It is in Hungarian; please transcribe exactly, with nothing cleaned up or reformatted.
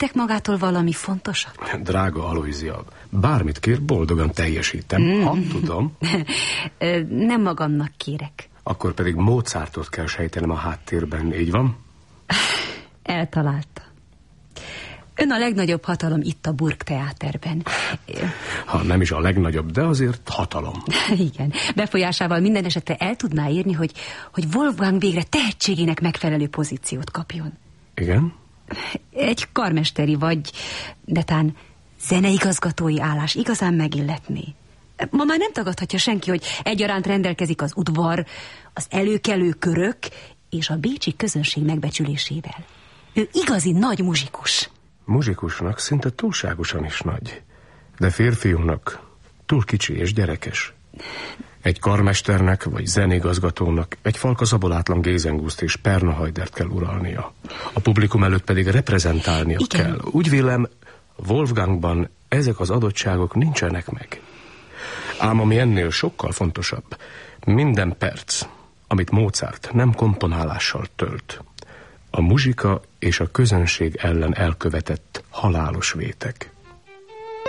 kértek magától valami fontosat? Drága Aloizia, bármit kér, boldogan teljesítem, mm. ha tudom. Nem magamnak kérek. Akkor pedig Mozartot kell sejtenem a háttérben, így van? Eltalálta. Ön a legnagyobb hatalom itt a Burgtheaterben. Ha nem is a legnagyobb, de azért hatalom. Igen. Befolyásával minden esetre el tudná írni, hogy, hogy Wolfgang végre tehetségének megfelelő pozíciót kapjon. Igen? Egy karmesteri vagy, de tán zeneigazgatói állás igazán megilletné. Ma már nem tagadhatja senki, hogy egyaránt rendelkezik az udvar, az előkelő körök és a bécsi közönség megbecsülésével. Ő igazi nagy muzsikus. Muzsikusnak szinte túlságosan is nagy, de férfiúnak túl kicsi és gyerekes. Egy karmesternek vagy zenigazgatónak egy falkazabolátlan Gézenguszt és Pernahajdert kell uralnia. A publikum előtt pedig reprezentálnia Igen. kell. Úgy vélem, Wolfgangban ezek az adottságok nincsenek meg. Ám ami ennél sokkal fontosabb, minden perc, amit Mozart nem komponálással tölt, a muzsika és a közönség ellen elkövetett halálos vétek.